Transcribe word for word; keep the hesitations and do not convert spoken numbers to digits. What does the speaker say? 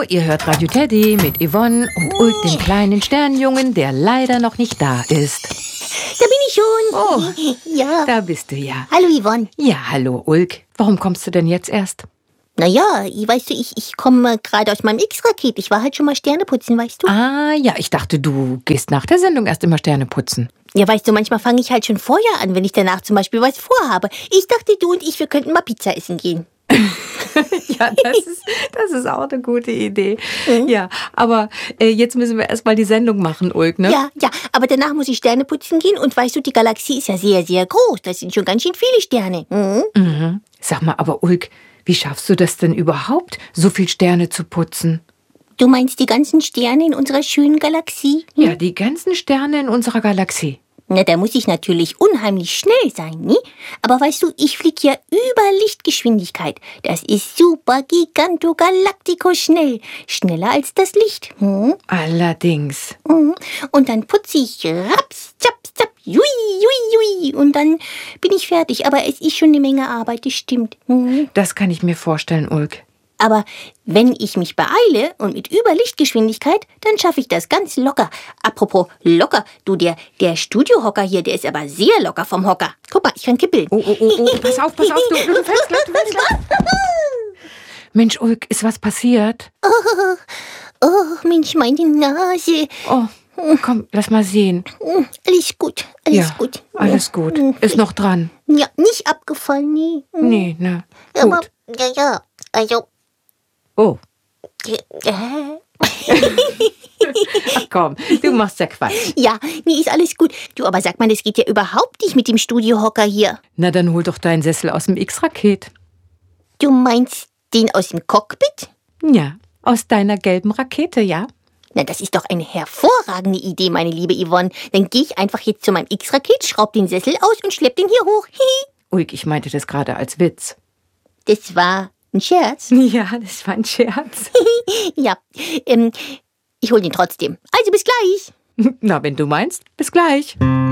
ihr hört Radio Teddy mit Yvonne und Ulk, dem kleinen Sternjungen, der leider noch nicht da ist. Da bin ich schon. Oh, ja. Da bist du ja. Hallo Yvonne. Ja, hallo Ulk. Warum kommst du denn jetzt erst? Naja, weißt du, ich, ich komme gerade aus meinem X-Raket. Ich war halt schon mal Sterne putzen, weißt du? Ah, ja, ich dachte, du gehst nach der Sendung erst immer Sterne putzen. Ja, weißt du, manchmal fange ich halt schon vorher an, wenn ich danach zum Beispiel was vorhabe. Ich dachte, du und ich, wir könnten mal Pizza essen gehen. Ja, das ist, das ist auch eine gute Idee. Mhm. Ja, aber äh, jetzt müssen wir erst mal die Sendung machen, Ulk, ne? Ja, ja, aber danach muss ich Sterne putzen gehen und weißt du, die Galaxie ist ja sehr, sehr groß. Das sind schon ganz schön viele Sterne. Mhm. Mhm. Sag mal, aber Ulk, wie schaffst du das denn überhaupt, so viel Sterne zu putzen? Du meinst die ganzen Sterne in unserer schönen Galaxie? Hm? Ja, die ganzen Sterne in unserer Galaxie. Na, da muss ich natürlich unheimlich schnell sein, ne? Aber weißt du, ich fliege ja über Lichtgeschwindigkeit. Das ist super giganto galactico schnell. Schneller als das Licht. Hm? Allerdings. Mhm. Und dann putze ich raps, zaps, zaps, jui, jui, jui. Und dann bin ich fertig. Aber es ist schon eine Menge Arbeit, das stimmt. Mhm. Das kann ich mir vorstellen, Ulk. Aber wenn ich mich beeile und mit Überlichtgeschwindigkeit, dann schaffe ich das ganz locker. Apropos locker, du, der, der Studiohocker hier, der ist aber sehr locker vom Hocker. Guck mal, ich kann kippeln. Oh, oh, oh, oh. Pass auf, pass auf, du, du fällst gleich, du fällst gleich. Mensch, Ulk, ist was passiert? Oh, oh, Mensch, meine Nase. Oh, komm, lass mal sehen. Alles gut, alles ja, gut. alles gut. Ist noch dran? Ja, nicht abgefallen, nee. Nee, ne, gut. Aber, ja, ja, also... Oh. Äh. Ach komm, du machst ja Quatsch. Ja, nee, ist alles gut. Du, aber sag mal, das geht ja überhaupt nicht mit dem Studiohocker hier. Na, dann hol doch deinen Sessel aus dem X-Raket. Du meinst den aus dem Cockpit? Ja, aus deiner gelben Rakete, ja. Na, das ist doch eine hervorragende Idee, meine liebe Yvonne. Dann gehe ich einfach jetzt zu meinem X-Raket, schraub den Sessel aus und schlepp den hier hoch. Ulk, ich meinte das gerade als Witz. Das war ein Scherz? Ja, das war ein Scherz. Ja, ähm, ich hol den trotzdem. Also bis gleich. Na, wenn du meinst, bis gleich.